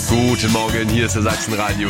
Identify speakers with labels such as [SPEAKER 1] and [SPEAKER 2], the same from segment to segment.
[SPEAKER 1] Guten Morgen, hier ist der Sachsenradio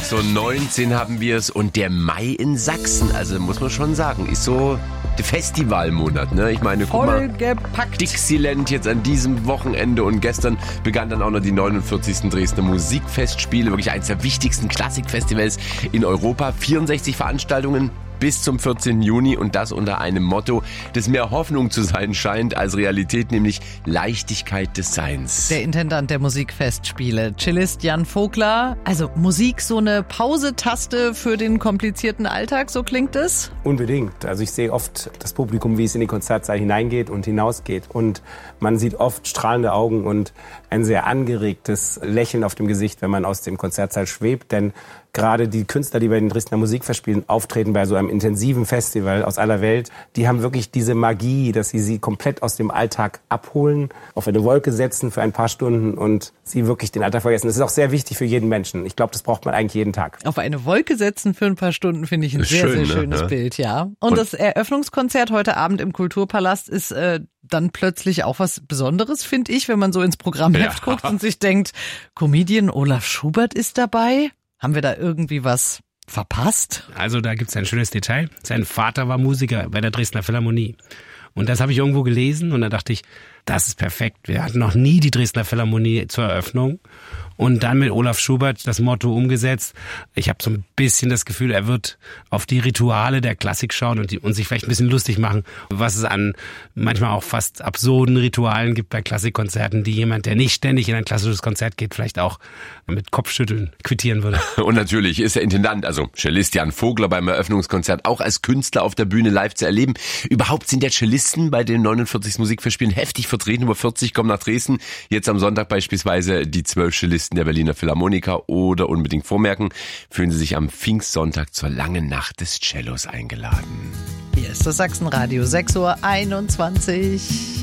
[SPEAKER 1] 6:19 haben wir es und der Mai in Sachsen, also muss man schon sagen, ist so der Festivalmonat, ne? Ich meine, guck mal,
[SPEAKER 2] vollgepackt.
[SPEAKER 1] Dixieland jetzt an diesem Wochenende und gestern begann dann auch noch die 49. Dresdner Musikfestspiele, wirklich eines der wichtigsten Klassikfestivals in Europa, 64 Veranstaltungen bis zum 14. Juni und das unter einem Motto, das mehr Hoffnung zu sein scheint als Realität, nämlich Leichtigkeit des Seins.
[SPEAKER 2] Der Intendant der Musikfestspiele, Cellist Jan Vogler. Also Musik, so eine Pausetaste für den komplizierten Alltag, so klingt es?
[SPEAKER 3] Unbedingt. Also ich sehe oft das Publikum, wie es in die Konzertsaal hineingeht und hinausgeht. Und man sieht oft strahlende Augen und ein sehr angeregtes Lächeln auf dem Gesicht, wenn man aus dem Konzertsaal schwebt. Denn gerade die Künstler, die bei den Dresdner Musikfestspielen auftreten, bei so einem intensiven Festival aus aller Welt, die haben wirklich diese Magie, dass sie komplett aus dem Alltag abholen, auf eine Wolke setzen für ein paar Stunden und sie wirklich den Alltag vergessen. Das ist auch sehr wichtig für jeden Menschen. Ich glaube, das braucht man eigentlich jeden Tag.
[SPEAKER 2] Auf eine Wolke setzen für ein paar Stunden finde ich ein sehr,
[SPEAKER 1] schön,
[SPEAKER 2] sehr schönes
[SPEAKER 1] ne?
[SPEAKER 2] Bild, ja. Und das Eröffnungskonzert heute Abend im Kulturpalast ist dann plötzlich auch was Besonderes, finde ich, wenn man so ins Programmheft guckt und sich denkt, Comedian Olaf Schubert ist dabei. Haben wir da irgendwie was verpasst?
[SPEAKER 4] Also da gibt's ein schönes Detail. Sein Vater war Musiker bei der Dresdner Philharmonie. Und das habe ich irgendwo gelesen und da dachte ich, das ist perfekt. Wir hatten noch nie die Dresdner Philharmonie zur Eröffnung. Und dann mit Olaf Schubert das Motto umgesetzt. Ich habe so ein bisschen das Gefühl, er wird auf die Rituale der Klassik schauen und sich vielleicht ein bisschen lustig machen, was es an manchmal auch fast absurden Ritualen gibt bei Klassikkonzerten, die jemand, der nicht ständig in ein klassisches Konzert geht, vielleicht auch mit Kopfschütteln quittieren würde.
[SPEAKER 1] Und natürlich ist der Intendant, also Cellist Jan Vogler beim Eröffnungskonzert auch als Künstler auf der Bühne live zu erleben. Überhaupt sind ja Cellisten bei den 49 Musikfestspielen heftig vertreten. Über 40 kommen nach Dresden. Jetzt am Sonntag beispielsweise die 12 Cellisten der Berliner Philharmoniker oder unbedingt vormerken, fühlen Sie sich am Pfingstsonntag zur langen Nacht des Cellos eingeladen.
[SPEAKER 2] Hier ist das Sachsenradio 6:21 Uhr.